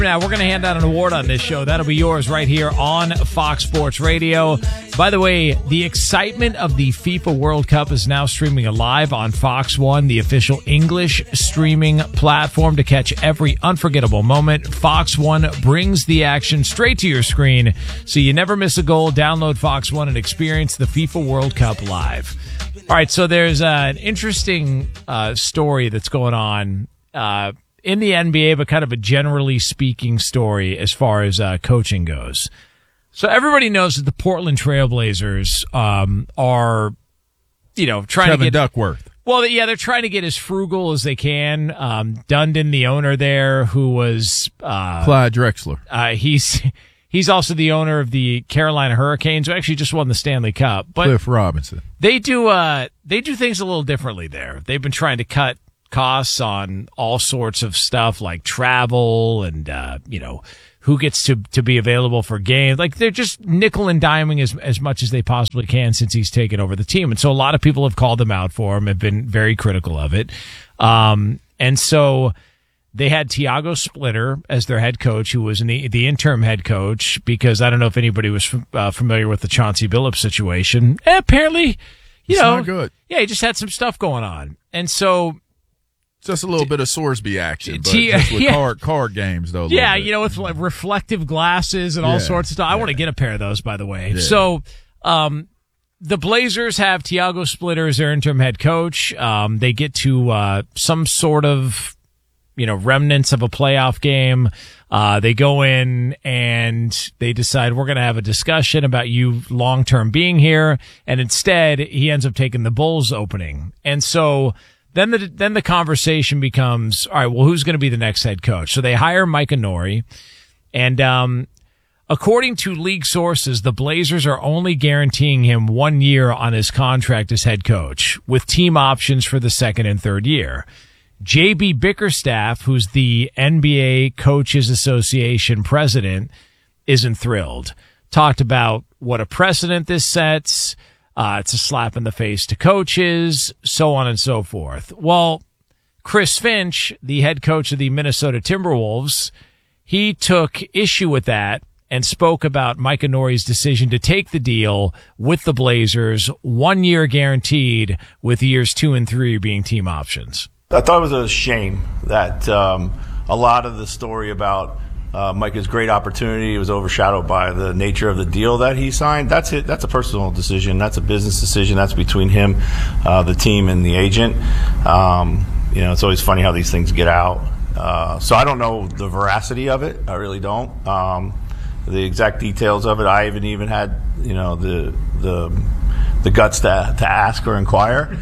Now, we're going to hand out an award on this show. That'll be yours right here on Fox Sports Radio. By the way, the excitement of the FIFA World Cup is now streaming live on Fox One, the official English streaming platform. To catch every unforgettable moment, Fox One brings the action straight to your screen, so you never miss a goal. Download Fox One and experience the FIFA World Cup live. All right, so there's an interesting story that's going on in the NBA, but kind of a generally speaking story as far as coaching goes. So everybody knows that the Portland Trailblazers are, trying Kevin to get Duckworth. Well, yeah, they're trying to get as frugal as they can. Dundon, the owner there, who was Clyde Drexler. He's also the owner of the Carolina Hurricanes, who actually just won the Stanley Cup. But Cliff Robinson. They do things a little differently there. They've been trying to cut costs on all sorts of stuff like travel and who gets to be available for games. Like, they're just nickel and diming as much as they possibly can since he's taken over the team. And so a lot of people have called him out for him, have been very critical of it. And so they had Tiago Splitter as their head coach, who was the interim head coach, because I don't know if anybody was familiar with the Chauncey Billups situation. Apparently, It's not good. Yeah, he just had some stuff going on. And so just a little bit of Sorsby action, but just with card games, though. Yeah, with like reflective glasses and all sorts of stuff. I want to get a pair of those, by the way. Yeah. So the Blazers have Tiago Splitter as their interim head coach. They get to some sort of, remnants of a playoff game. They go in and they decide, we're going to have a discussion about you long-term being here. And instead, he ends up taking the Bulls opening. And so Then the conversation becomes, all right, well, who's going to be the next head coach? So they hire Micah Nori, and according to league sources, the Blazers are only guaranteeing him 1 year on his contract as head coach, with team options for the second and third year. J.B. Bickerstaff, who's the NBA Coaches Association president, isn't thrilled. Talked about what a precedent this sets. It's a slap in the face to coaches, so on and so forth. Well, Chris Finch, the head coach of the Minnesota Timberwolves, he took issue with that and spoke about Micah Nori's decision to take the deal with the Blazers, 1 year guaranteed, with years 2 and 3 being team options. I thought it was a shame that a lot of the story about Micah's great opportunity was overshadowed by the nature of the deal that he signed. That's it. That's a personal decision. That's a business decision. That's between him, the team, and the agent. It's always funny how these things get out. So I don't know the veracity of it. I really don't. The exact details of it. I haven't even had the guts to ask or inquire.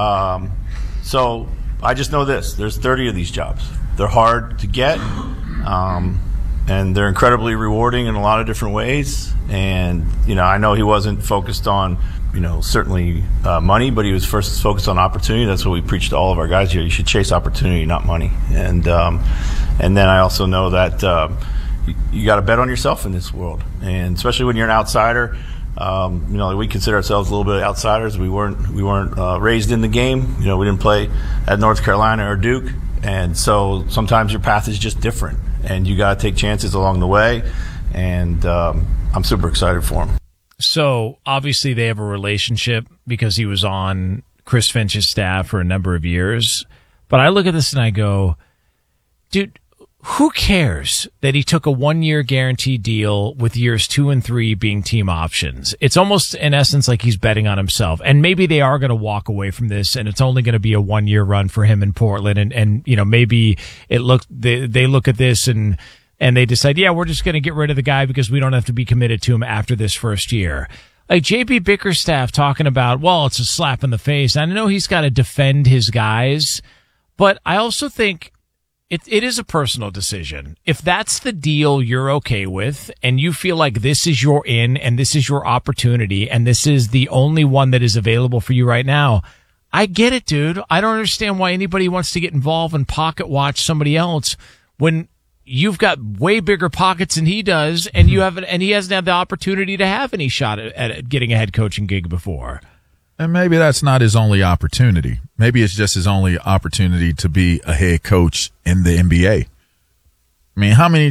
So I just know this: there's 30 of these jobs. They're hard to get. And they're incredibly rewarding in a lot of different ways. And, I know he wasn't focused on, certainly money, but he was first focused on opportunity. That's what we preach to all of our guys here. You should chase opportunity, not money. And then I also know that you got to bet on yourself in this world. And especially when you're an outsider, we consider ourselves a little bit outsiders. We weren't raised in the game. We didn't play at North Carolina or Duke. And so sometimes your path is just different. And you got to take chances along the way, and I'm super excited for him. So, obviously, they have a relationship because he was on Chris Finch's staff for a number of years. But I look at this and I go, dude, who cares that he took a 1 year guaranteed deal with years 2 and 3 being team options? It's almost, in essence, like he's betting on himself. And maybe they are going to walk away from this, and it's only going to be a 1 year run for him in Portland. And maybe they look at this and they decide, yeah, we're just going to get rid of the guy because we don't have to be committed to him after this first year. Like J.B. Bickerstaff talking about, well, it's a slap in the face. I know he's got to defend his guys, but I also think It is a personal decision. If that's the deal you're okay with and you feel like this is your in and this is your opportunity and this is the only one that is available for you right now, I get it, dude. I don't understand why anybody wants to get involved and pocket watch somebody else when you've got way bigger pockets than he does and he hasn't had the opportunity to have any shot at getting a head coaching gig before. And maybe that's not his only opportunity. Maybe it's just his only opportunity to be a head coach in the NBA. I mean, how many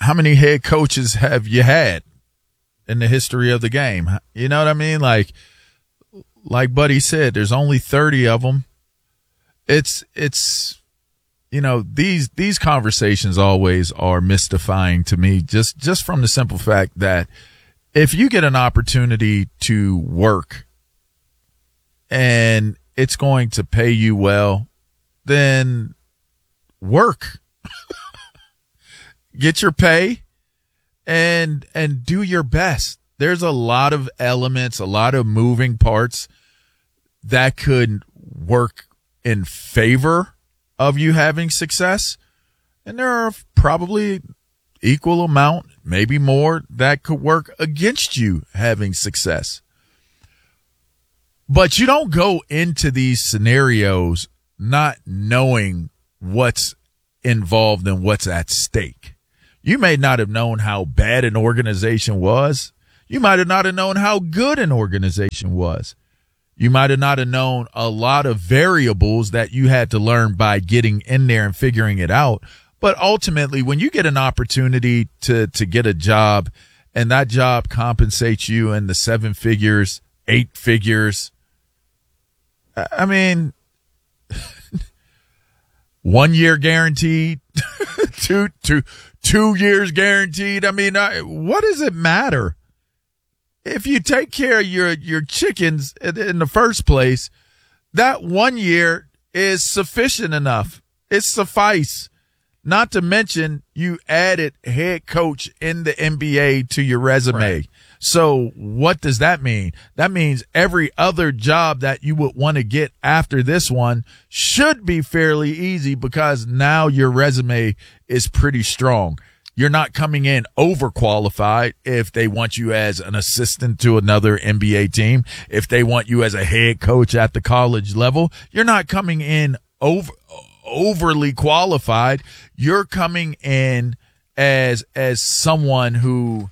how many head coaches have you had in the history of the game? You know what I mean? Like Buddy said, there's only 30 of them. It's you know, these conversations always are mystifying to me, just from the simple fact that if you get an opportunity to work and it's going to pay you well, then work. Get your pay and do your best. There's a lot of elements, a lot of moving parts that could work in favor of you having success, and there are probably equal amount, maybe more, that could work against you having success. But you don't go into these scenarios not knowing what's involved and what's at stake. You may not have known how bad an organization was. You might have not have known how good an organization was. You might have not have known a lot of variables that you had to learn by getting in there and figuring it out. But ultimately, when you get an opportunity to get a job and that job compensates you in the 7 figures, 8 figures, I mean, 1 year guaranteed, 2 years guaranteed. I mean, what does it matter? If you take care of your chickens in the first place, that 1 year is sufficient enough. It's suffice. Not to mention you added head coach in the NBA to your resume. Right. So what does that mean? That means every other job that you would want to get after this one should be fairly easy because now your resume is pretty strong. You're not coming in overqualified if they want you as an assistant to another NBA team. If they want you as a head coach at the college level, you're not coming in overly qualified. You're coming in as someone who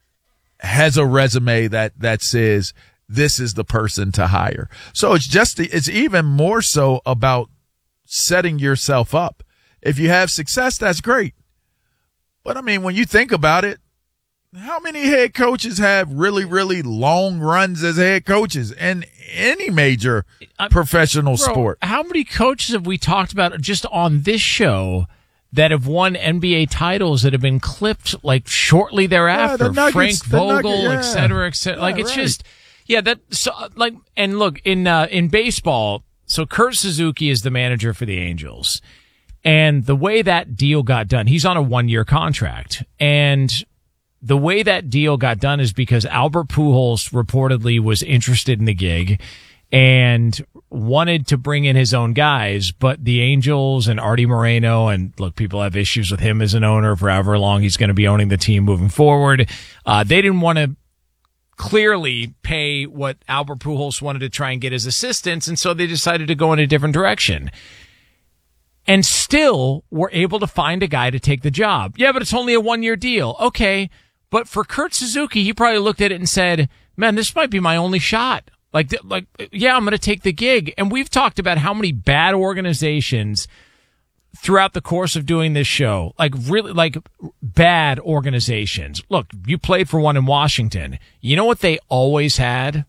has a resume that says this is the person to hire. So it's even more so about setting yourself up. If you have success, that's great. But I mean, when you think about it, how many head coaches have really, really long runs as head coaches in any major professional sport? How many coaches have we talked about just on this show that have won NBA titles that have been clipped like shortly thereafter? Frank Vogel, et cetera, et cetera. Like, it's right. Just, yeah, that, so, like, and look, in baseball, so Kurt Suzuki is the manager for the Angels. And the way that deal got done, he's on a 1-year contract. And the way that deal got done is because Albert Pujols reportedly was interested in the gig and wanted to bring in his own guys, but the Angels and Artie Moreno, and look, people have issues with him as an owner for however long he's going to be owning the team moving forward. They didn't want to clearly pay what Albert Pujols wanted to try and get his assistants, and so they decided to go in a different direction. And still were able to find a guy to take the job. Yeah, but it's only a 1-year deal. Okay. But for Kurt Suzuki, he probably looked at it and said, man, this might be my only shot. Like, yeah, I'm going to take the gig. And we've talked about how many bad organizations throughout the course of doing this show, like really, like bad organizations. Look, you played for one in Washington. You know what they always had?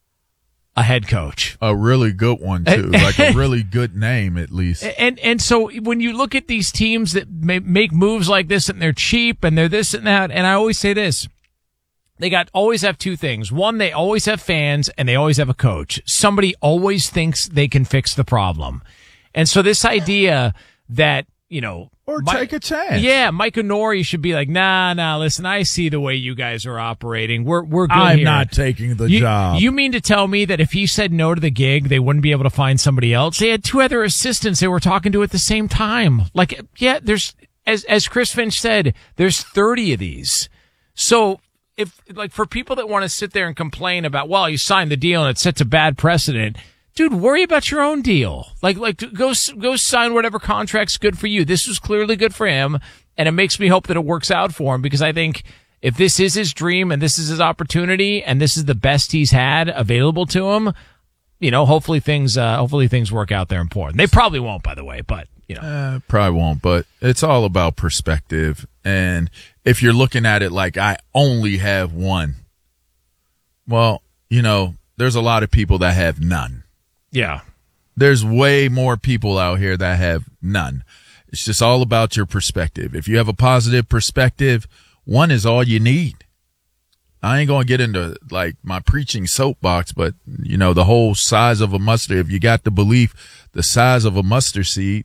A head coach. A really good one, too. Like a really good name, at least. And so when you look at these teams that make moves like this and they're cheap and they're this and that, and I always say this, they always have two things. One, they always have fans and they always have a coach. Somebody always thinks they can fix the problem. And so this idea that, you know, or take a chance. Yeah, Mike Onori should be like, nah, listen, I see the way you guys are operating. We're good here. I'm not taking the job. You mean to tell me that if he said no to the gig, they wouldn't be able to find somebody else? They had 2 other assistants they were talking to at the same time. Like, yeah, there's, as Chris Finch said, there's 30 of these. So if, like, for people that want to sit there and complain about, well, you signed the deal and it sets a bad precedent, dude, worry about your own deal. Like, go sign whatever contract's good for you. This was clearly good for him, and it makes me hope that it works out for him, because I think if this is his dream and this is his opportunity and this is the best he's had available to him, you know, hopefully things work out there in Portland. They probably won't, by the way, but you know, probably won't. But it's all about perspective, And if you're looking at it like I only have one, well, there's a lot of people that have none. Yeah. There's way more people out here that have none. It's just all about your perspective. If you have a positive perspective, one is all you need. I ain't going to get into like my preaching soapbox, but the whole size of a mustard, if you got the belief, the size of a mustard seed,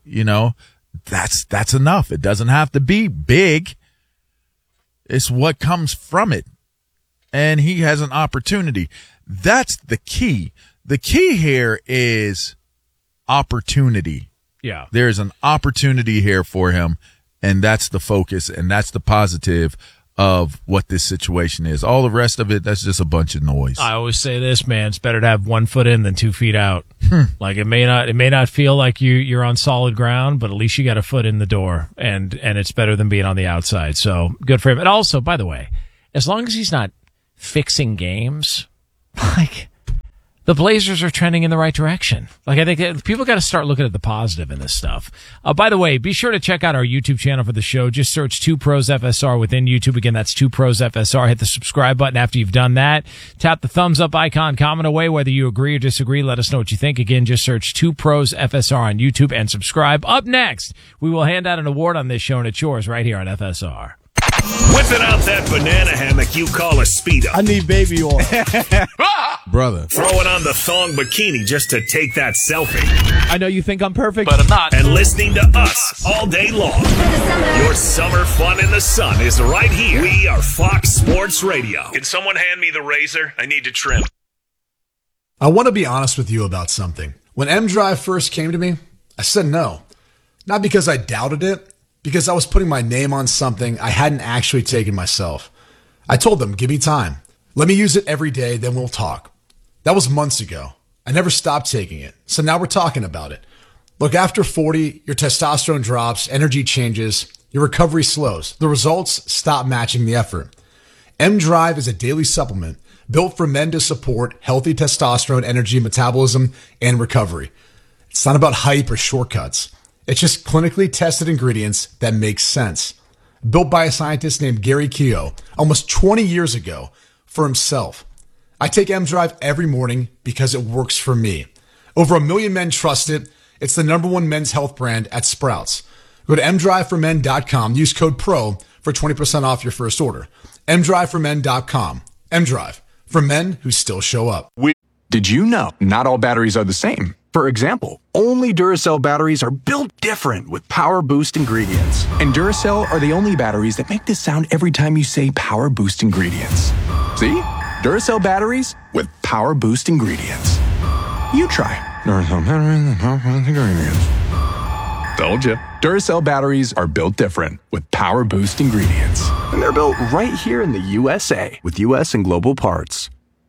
that's enough. It doesn't have to be big. It's what comes from it. And he has an opportunity. That's the key. The key here is opportunity. Yeah. There's an opportunity here for him, and that's the focus, and that's the positive of what this situation is. All the rest of it, that's just a bunch of noise. I always say this, man, it's better to have 1 foot in than 2 feet out. Like it may not feel like you're on solid ground, but at least you got a foot in the door, and it's better than being on the outside. So good for him. And also, by the way, as long as he's not fixing games, like the Blazers are trending in the right direction. Like I think people got to start looking at the positive in this stuff. By the way, be sure to check out our YouTube channel for the show. Just search 2 Pros FSR within YouTube. Again, that's 2 Pros FSR. Hit the subscribe button after you've done that. Tap the thumbs up icon, comment away whether you agree or disagree. Let us know what you think. Again, just search 2 Pros FSR on YouTube and subscribe. Up next, we will hand out an award on this show, and it's yours right here on FSR. Whipping out that banana hammock you call a Speedo. I need baby oil. Brother. Throwing on the thong bikini just to take that selfie. I know you think I'm perfect, But I'm not. And listening to us all day long. Your summer fun in the sun is right here. We are Fox Sports Radio. Can someone hand me the razor? I need to trim. I want to be honest with you about something. When M-Drive first came to me, I said no. Not because I doubted it, because I was putting my name on something I hadn't actually taken myself. I told them, give me time. Let me use it every day, then we'll talk. That was months ago. I never stopped taking it. So now we're talking about it. Look, after 40, your testosterone drops, energy changes, your recovery slows. The results stop matching the effort. M-Drive is a daily supplement built for men to support healthy testosterone, energy, metabolism, and recovery. It's not about hype or shortcuts. It's just clinically tested ingredients that make sense. Built by a scientist named Gary Keogh almost 20 years ago for himself. I take M-Drive every morning because it works for me. Over 1 million men trust it. It's the #1 men's health brand at Sprouts. Go to mdriveformen.com. Use code PRO for 20% off your first order. mdriveformen.com. M-Drive, for men who still show up. Did you know not all batteries are the same? For example, only Duracell batteries are built different with Power Boost ingredients. And Duracell are the only batteries that make this sound every time you say Power Boost ingredients. See? Duracell batteries with Power Boost ingredients. You try. Duracell batteries with Power Boost ingredients. Told you. Duracell batteries are built different with Power Boost ingredients. And they're built right here in the USA with US and global parts.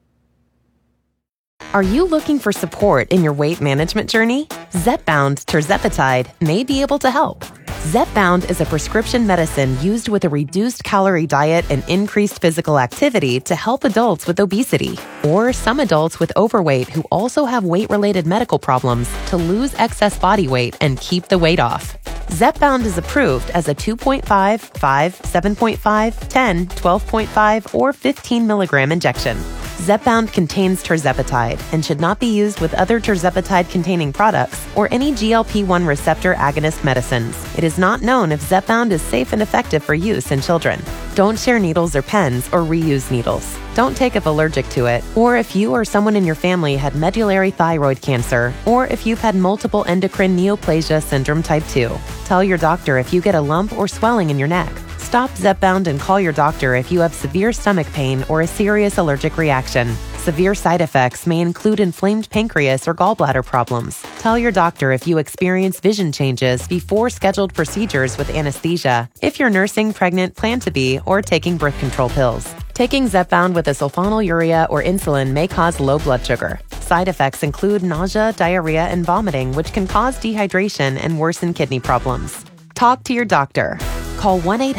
Are you looking for support in your weight management journey? Zepbound tirzepatide may be able to help. Zepbound is a prescription medicine used with a reduced calorie diet and increased physical activity to help adults with obesity or some adults with overweight who also have weight-related medical problems to lose excess body weight and keep the weight off. Zepbound is approved as a 2.5, 5, 7.5, 10, 12.5, or 15 milligram injection. Zepbound contains tirzepatide and should not be used with other tirzepatide-containing products or any GLP-1 receptor agonist medicines. It is not known if Zepbound is safe and effective for use in children. Don't share needles or pens or reuse needles. Don't take if allergic to it, or if you or someone in your family had medullary thyroid cancer, or if you've had multiple endocrine neoplasia syndrome type 2. Tell your doctor if you get a lump or swelling in your neck. Stop Zepbound and call your doctor if you have severe stomach pain or a serious allergic reaction. Severe side effects may include inflamed pancreas or gallbladder problems. Tell your doctor if you experience vision changes before scheduled procedures with anesthesia, if you're nursing, pregnant, plan to be, or taking birth control pills. Taking Zepbound with a sulfonylurea or insulin may cause low blood sugar. Side effects include nausea, diarrhea, and vomiting, which can cause dehydration and worsen kidney problems. Talk to your doctor. Call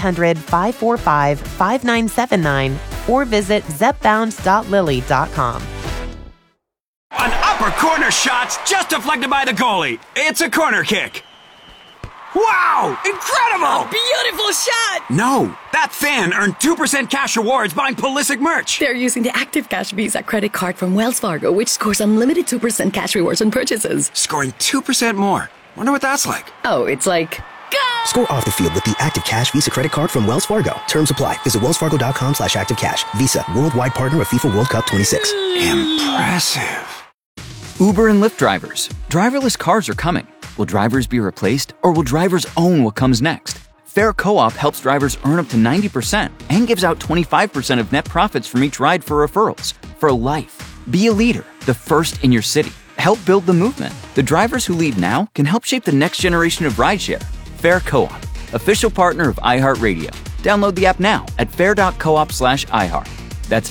1-800-545-5979 or visit zepbound.lily.com. An upper corner shot's just deflected by the goalie. It's a corner kick. Wow! Incredible! A beautiful shot! No, that fan earned 2% cash rewards buying Pulisic merch. They're using the Active Cash Visa credit card from Wells Fargo, which scores unlimited 2% cash rewards on purchases. Scoring 2% more. Wonder what that's like. Oh, it's like... Go! Score off the field with the Active Cash Visa credit card from Wells Fargo. Terms apply. Visit wellsfargo.com/activecash. Visa, worldwide partner of FIFA World Cup 26. Impressive. Uber and Lyft drivers. Driverless cars are coming. Will drivers be replaced, or will drivers own what comes next? Fair Co-op helps drivers earn up to 90% and gives out 25% of net profits from each ride for referrals. For life. Be a leader, the first in your city. Help build the movement. The drivers who lead now can help shape the next generation of rideshare. Fair Co-op, official partner of iHeartRadio. Download the app now at fair.coop/iHeart. That's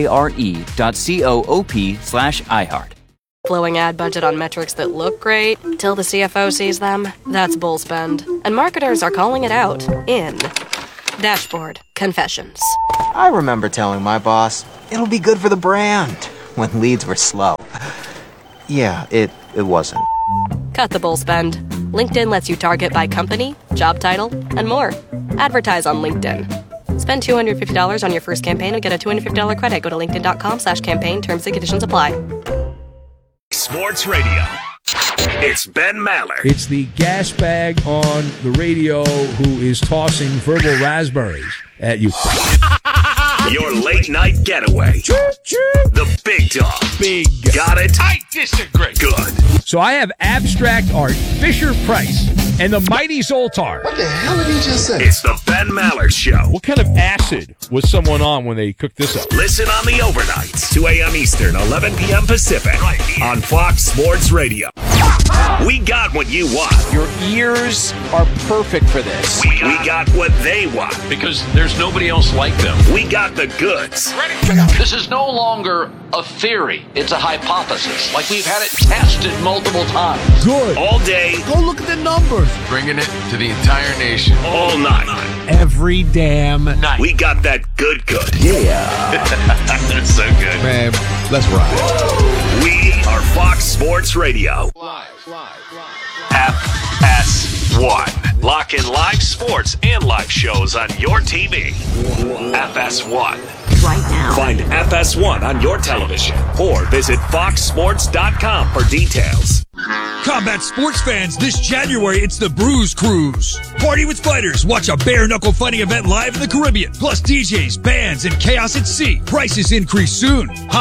FARE.coop/iHeart. Blowing ad budget on metrics that look great till the CFO sees them? That's bull spend. And marketers are calling it out in Dashboard Confessions. I remember telling my boss, it'll be good for the brand, when leads were slow. Yeah, it wasn't. Cut the bull spend. LinkedIn lets you target by company, job title, and more. Advertise on LinkedIn. Spend $250 on your first campaign and get a $250 credit. Go to linkedin.com/campaign. Terms and conditions apply. Sports Radio. It's Ben Maller. It's the gas bag on the radio who is tossing verbal raspberries at you. Your late night getaway. The big dog. Big. Got it? I disagree. Good. So I have abstract art, Fisher-Price, and the Mighty Zoltar. What the hell did he just say? It's the Ben Maller Show. What kind of acid was someone on when they cooked this up? Listen on the overnights, 2 a.m. Eastern, 11 p.m. Pacific, right here on Fox Sports Radio. We got what you want. Your ears are perfect for this. We got what they want. Because there's nobody else like them. We got the goods. This is no longer a theory. It's a hypothesis. Like we've had it tested multiple times. Good. All day. Go look at the numbers. Bringing it to the entire nation. All night. Every damn night. We got that good. Yeah. That's so good. Man, let's ride. We are Fox Sports Radio. Live. FS1. Lock in live sports and live shows on your TV. FS1. Right now. Find FS1 on your television or visit foxsports.com for details. Combat sports fans, this January it's the Bruise Cruise. Party with fighters, watch a bare-knuckle fighting event live in the Caribbean. Plus DJs, bands, and chaos at sea. Prices increase soon.